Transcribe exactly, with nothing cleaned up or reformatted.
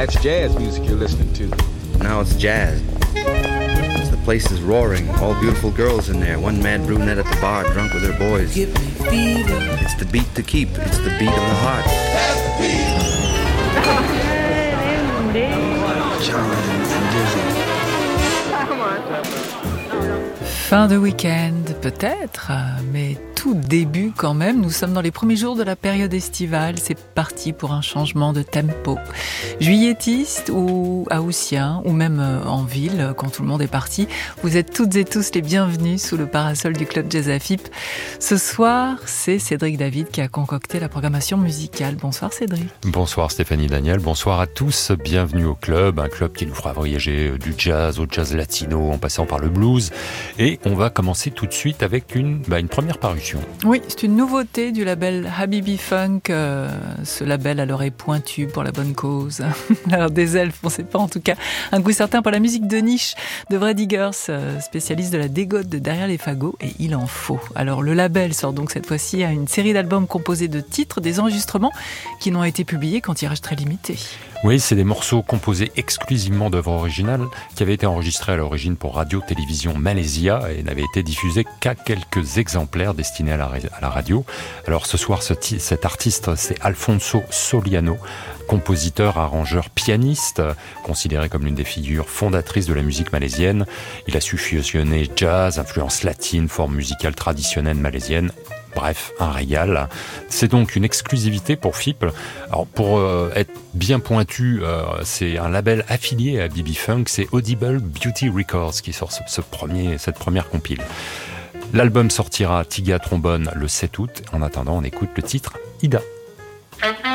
That's jazz music you're listening to. Now it's jazz. The place is roaring. All beautiful girls in there. One mad brunette at the bar, drunk with her boys. Give me fever. It's the beat to keep. It's the beat of the heart. That's the beat. Charlie and Dizzy. Fin de week-end, peut-être, mais tout début quand même. Nous sommes dans les premiers jours de la période estivale. C'est parti pour un changement de tempo. Juillettiste ou haussien, ou même en ville, quand tout le monde est parti, vous êtes toutes et tous les bienvenus sous le parasol du Club Jazz A F I P. Ce soir, c'est Cédric David qui a concocté la programmation musicale. Bonsoir Cédric. Bonsoir Stéphanie Daniel, bonsoir à tous. Bienvenue au club, un club qui nous fera voyager du jazz au jazz latino en passant par le blues. Et on va commencer tout de suite avec une, bah, une première parution. Oui, c'est une nouveauté du label Habibi Funk. Euh, ce label à l'oreille pointue pour la bonne cause. Alors des elfes, on ne sait pas, en tout cas un goût certain pour la musique de niche de Brad Eggers, euh, spécialiste de la dégote de derrière les fagots, et il en faut. Alors le label sort donc cette fois-ci à une série d'albums composés de titres, des enregistrements qui n'ont été publiés qu'en tirage très limité. Oui, c'est des morceaux composés exclusivement d'œuvres originales qui avaient été enregistrés à l'origine pour Radio-Télévision Malaysia et n'avaient été diffusés qu'à quelques exemplaires destinés à la, à la radio. Alors ce soir, ce t- cet artiste, c'est Alfonso Soliano, compositeur, arrangeur, pianiste, considéré comme l'une des figures fondatrices de la musique malaisienne. Il a su fusionner jazz, influence latine, forme musicale traditionnelle malaisienne. Bref, un régal. C'est donc une exclusivité pour F I P. Alors pour euh, être bien pointu, euh, c'est un label affilié à B B Funk, c'est Audible Beauty Records qui sort ce, ce premier, cette première compile. L'album sortira Tiga Trombone le sept août. En attendant, on écoute le titre Ida.